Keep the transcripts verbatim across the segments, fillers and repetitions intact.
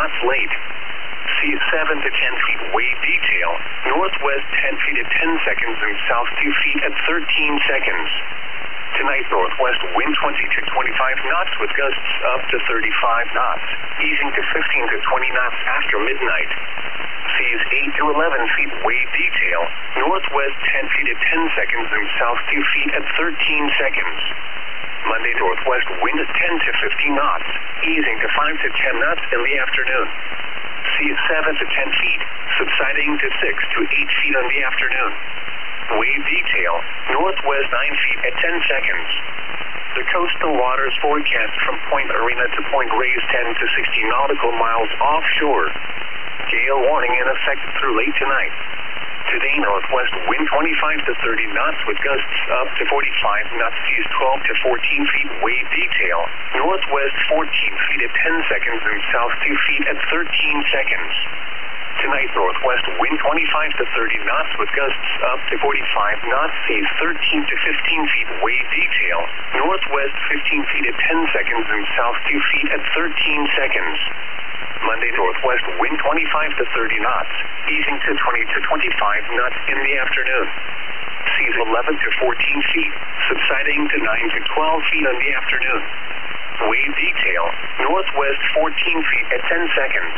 knots late. Seas seven to ten feet wave detail. Northwest ten feet at ten seconds and south two feet at thirteen seconds. Tonight, northwest wind twenty to twenty-five knots with gusts up to thirty-five knots, easing to fifteen to twenty knots after midnight. Seas eight to eleven feet wave detail. Northwest ten feet at ten seconds and south two feet at thirteen seconds. Monday, northwest wind ten to fifteen knots, easing to five to ten knots in the afternoon. Seas seven to ten feet, subsiding to six to eight feet in the afternoon. Wave detail, northwest nine feet at ten seconds. The coastal waters forecast from Point Arena to Point Reyes ten to sixty nautical miles offshore. Gale warning in effect through late tonight. Today, northwest wind twenty-five to thirty knots with gusts up to forty-five knots, seas twelve to fourteen feet wave detail. Northwest fourteen feet at ten seconds and south two feet at thirteen seconds. Tonight, northwest wind twenty-five to thirty knots with gusts up to forty-five knots, seas thirteen to fifteen feet wave detail. Northwest fifteen feet at ten seconds and south two feet at thirteen seconds. Monday, northwest wind twenty-five to thirty knots, easing to twenty to twenty-five knots in the afternoon. Seas eleven to fourteen feet, subsiding to nine to twelve feet in the afternoon. Wave detail, northwest fourteen feet at ten seconds.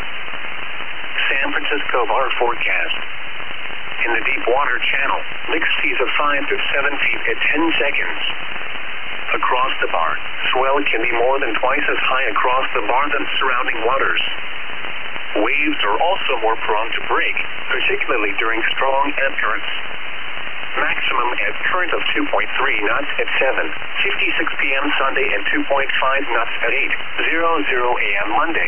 San Francisco Bar forecast. In the deep water channel, mixed seas of five to seven feet at ten seconds. Across the bar, swell can be more than twice as high across the bar than surrounding waters. Waves are also more prone to break, particularly during strong ebb currents. Maximum ebb current of two point three knots at seven fifty-six p m Sunday and two point five knots at eight hundred a m Monday.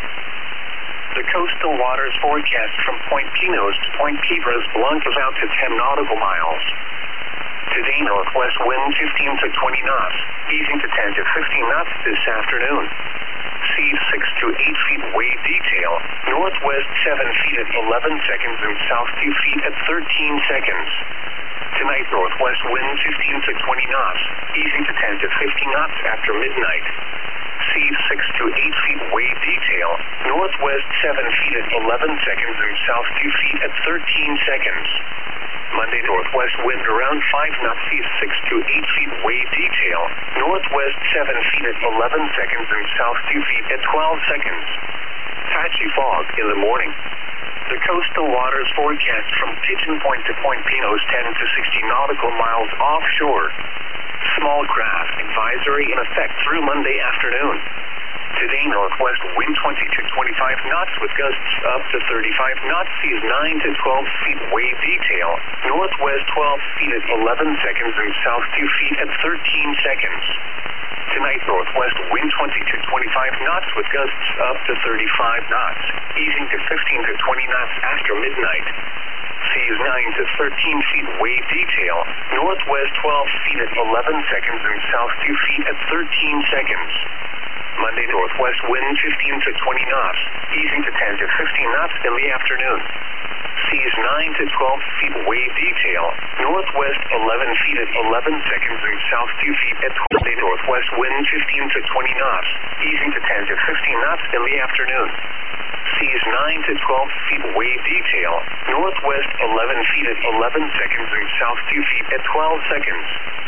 The coastal waters forecast from Point Pinos to Point Piedras Blancas out to ten nautical miles. Today, northwest wind fifteen to twenty knots, easing to ten to fifteen knots this afternoon. Seas six to eight feet wave detail. Northwest seven feet at eleven seconds and south two feet at thirteen seconds. Tonight, northwest wind fifteen to twenty knots, easing to ten to fifteen knots after midnight. Seas six to eight feet wave detail. Northwest seven feet at eleven seconds and south two feet at thirteen seconds. Monday, northwest wind around five knots, seas six to eight feet wave detail. Northwest seven feet at eleven seconds and south two feet at twelve seconds. Patchy fog in the morning. The coastal waters forecast from Pigeon Point to Point Pinos ten to sixty nautical miles offshore. Small craft advisory in effect through Monday afternoon. Today, northwest wind twenty to twenty-five knots with gusts up to thirty-five knots, seas nine to twelve feet wave detail. Northwest twelve feet at eleven seconds and south two feet at thirteen seconds. Tonight, northwest wind twenty to twenty-five knots with gusts up to thirty-five knots, easing to fifteen to twenty knots after midnight. Seas nine to thirteen feet wave detail. Northwest twelve feet at eleven seconds and south two feet at thirteen seconds. Monday, northwest wind fifteen to twenty knots, easing to ten to fifteen knots in the afternoon. Seas nine to twelve feet wave detail. Northwest eleven feet at eleven seconds and south two feet at Monday, northwest wind fifteen to twenty knots, easing to ten to fifteen knots in the afternoon. Seas nine to twelve feet wave detail. Northwest eleven feet at eleven seconds and south two feet at twelve seconds.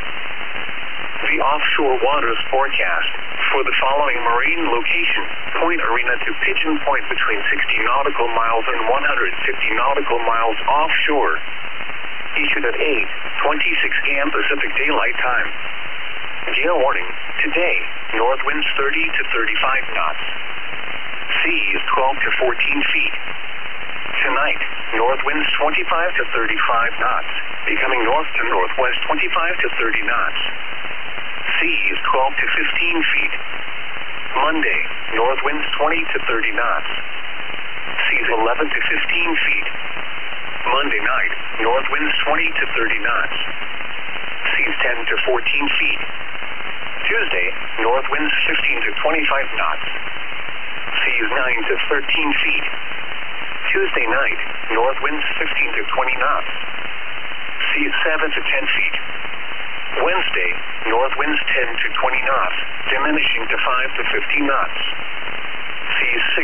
The offshore waters forecast for the following marine location: Point Arena to Pigeon Point between sixty nautical miles and one hundred fifty nautical miles offshore. Issued at eight twenty-six a m Pacific Daylight Time. Gale warning today: north winds thirty to thirty-five knots. Seas twelve to fourteen feet. Tonight, north winds twenty-five to thirty-five knots, becoming north to northwest twenty-five to thirty knots. Seas twelve to fifteen feet. Monday, north winds twenty to thirty knots. Seas eleven to fifteen feet. Monday night, north winds twenty to thirty knots. Seas ten to fourteen feet. Tuesday, north winds fifteen to twenty-five knots. Seas nine to thirteen feet. Tuesday night, north winds fifteen to twenty knots. Seas seven to ten feet. Wednesday, north winds ten to twenty knots, diminishing to five to fifteen knots. Seas six